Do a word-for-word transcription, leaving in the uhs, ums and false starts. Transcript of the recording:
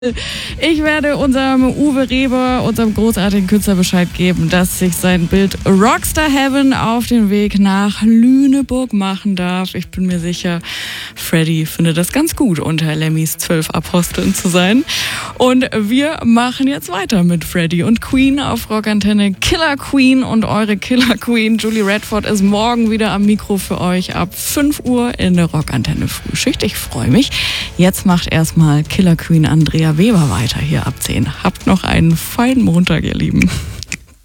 Ich werde unserem Uwe Reber, unserem großartigen Künstler, Bescheid geben, dass sich sein Bild Rockstar Heaven auf den Weg nach Lüneburg machen darf. Ich bin mir sicher, Freddy findet das ganz gut, unter Lemmys zwölf Aposteln zu sein. Und wir machen jetzt weiter mit Freddy und Queen auf Rockantenne. Killer Queen und eure Killer Queen Julie Redford ist morgen wieder am Mikro für euch ab fünf Uhr in der Rockantenne Frühschicht. Ich freue mich. Jetzt macht erstmal Killer Queen Andrea Weber weiter hier ab zehn. Habt noch einen feinen Montag, ihr Lieben.